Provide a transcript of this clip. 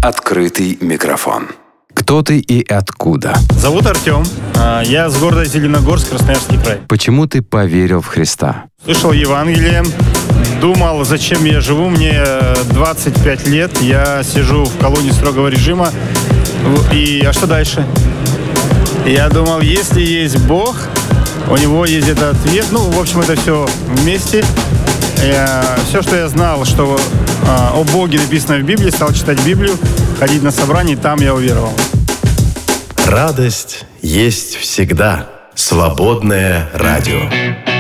Открытый микрофон. Кто ты и откуда? Зовут Артем. Я с города Зеленогорск, Красноярский край. Почему ты поверил в Христа? Слышал Евангелие. Думал, зачем я живу. Мне 25 лет. Я сижу в колонии строгого режима. А что дальше? Я думал, если есть Бог, у него есть этот ответ. В общем, это все вместе. Все, что я знал, что о Боге написано в Библии, стал читать Библию, ходить на собрания, и там я уверовал. Радость есть всегда. Свободное радио.